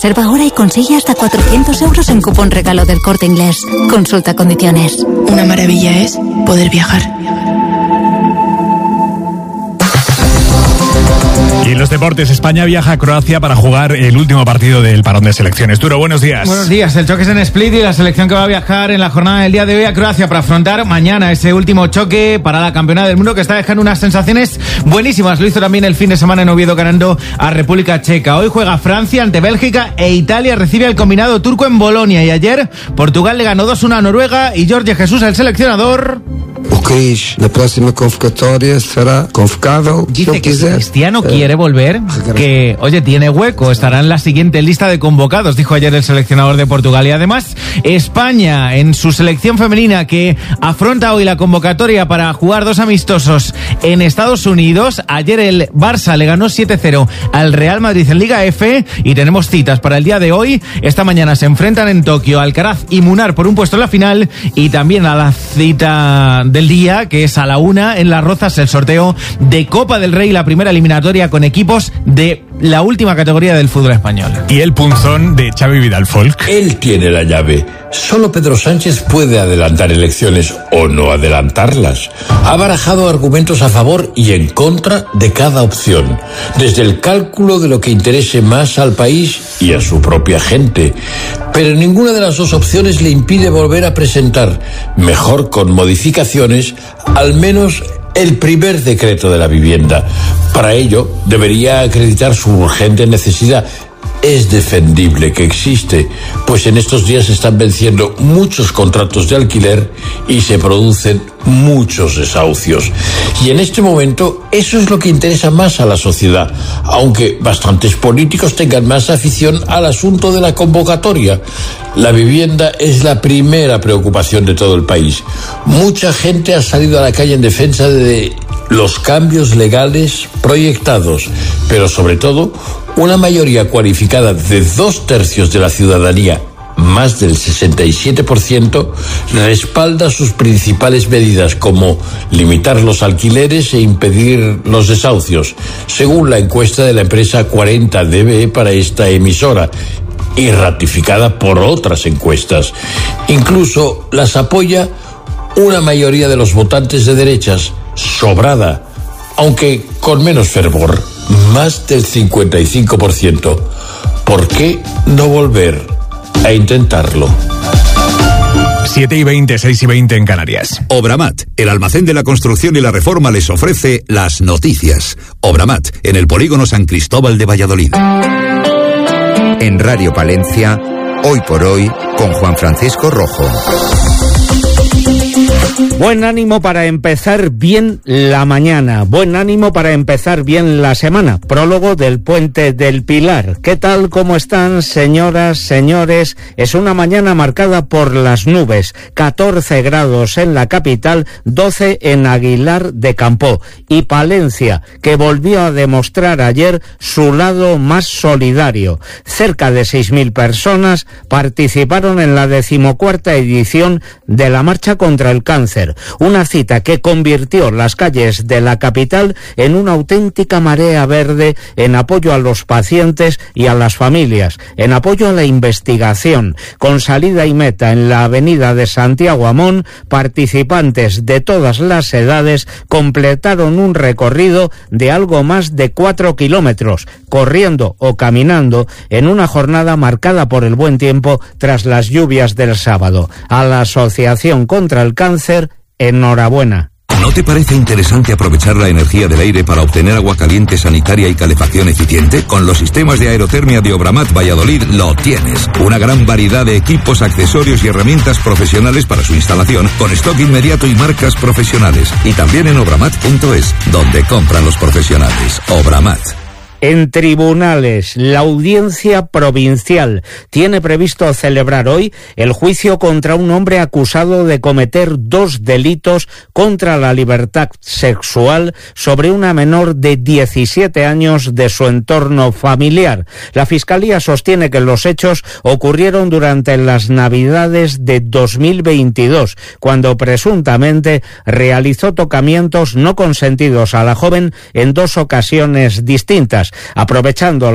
Reserva ahora y consigue hasta 400 euros en cupón regalo del Corte Inglés. Consulta condiciones. Una maravilla es poder viajar. Y en los deportes, España viaja a Croacia para jugar el último partido del parón de selecciones. Turo, buenos días. Buenos días. El choque es en Split y la selección que va a viajar en la jornada del día de hoy a Croacia para afrontar mañana ese último choque para la campeona del mundo, que está dejando unas sensaciones buenísimas. Lo hizo también el fin de semana en Oviedo, ganando a República Checa. Hoy juega Francia ante Bélgica e Italia recibe al combinado turco en Bolonia. Y ayer Portugal le ganó 2-1 a Noruega y Jorge Jesús, el seleccionador, la próxima convocatoria será convocado. Dice que Cristiano quiere volver, que, oye, tiene hueco, estará en la siguiente lista de convocados, dijo ayer el seleccionador de Portugal. Y además, España, en su selección femenina, que afronta hoy la convocatoria para jugar 2 amistosos en Estados Unidos. Ayer el Barça le ganó 7-0 al Real Madrid en Liga F y tenemos citas para el día de hoy. Esta mañana se enfrentan en Tokio Alcaraz y Munar por un puesto en la final, y también a la cita del día, que es a la 1 en Las Rozas, el sorteo de Copa del Rey, la primera eliminatoria con equipos de la última categoría del fútbol español. Y el punzón de Xavi Vidal Folk. Él tiene la llave. Solo Pedro Sánchez puede adelantar elecciones o no adelantarlas. Ha barajado argumentos a favor y en contra de cada opción, desde el cálculo de lo que interese más al país y a su propia gente. Pero ninguna de las dos opciones le impide volver a presentar, mejor con modificaciones, al menos el primer decreto de la vivienda. Para ello, debería acreditar su urgente necesidad. Es defendible que existe, pues en estos días se están venciendo muchos contratos de alquiler y se producen muchos desahucios. Y en este momento eso es lo que interesa más a la sociedad, aunque bastantes políticos tengan más afición al asunto de la convocatoria. La vivienda es la primera preocupación de todo el país. Mucha gente ha salido a la calle en defensa de los cambios legales proyectados, pero sobre todo una mayoría cualificada de 2/3 de la ciudadanía, más del 67%, respalda sus principales medidas, como limitar los alquileres e impedir los desahucios, según la encuesta de la empresa 40DB para esta emisora, y ratificada por otras encuestas. Incluso las apoya una mayoría de los votantes de derechas, sobrada, aunque con menos fervor, más del 55%. ¿Por qué no volver a intentarlo? 7:20, 6:20 en Canarias. Obramat, el almacén de la construcción y la reforma, les ofrece las noticias. Obramat, en el polígono San Cristóbal de Valladolid. En Radio Palencia, Hoy por Hoy, con Juan Francisco Rojo. Buen ánimo para empezar bien la mañana, buen ánimo para empezar bien la semana. Prólogo del Puente del Pilar. ¿Qué tal? ¿Cómo están, señoras, señores? Es una mañana marcada por las nubes. 14 grados en la capital, 12 en Aguilar de Campoo. Y Palencia, que volvió a demostrar ayer su lado más solidario. Cerca de 6.000 personas participaron en la 14ª edición de la Marcha contra el Cáncer. Una cita que convirtió las calles de la capital en una auténtica marea verde en apoyo a los pacientes y a las familias, en apoyo a la investigación. Con salida y meta en la avenida de Santiago Amón, participantes de todas las edades completaron un recorrido de algo más de 4 kilómetros, corriendo o caminando, en una jornada marcada por el buen tiempo tras las lluvias del sábado. A la Asociación contra el Cáncer, enhorabuena. ¿No te parece interesante aprovechar la energía del aire para obtener agua caliente, sanitaria y calefacción eficiente? Con los sistemas de aerotermia de Obramat Valladolid lo tienes. Una gran variedad de equipos, accesorios y herramientas profesionales para su instalación, con stock inmediato y marcas profesionales. Y también en obramat.es, donde compran los profesionales. Obramat. En tribunales, la Audiencia Provincial tiene previsto celebrar hoy el juicio contra un hombre acusado de cometer 2 delitos contra la libertad sexual sobre una menor de 17 años de su entorno familiar. La Fiscalía sostiene que los hechos ocurrieron durante las Navidades de 2022, cuando presuntamente realizó tocamientos no consentidos a la joven en 2 ocasiones distintas. Aprovechando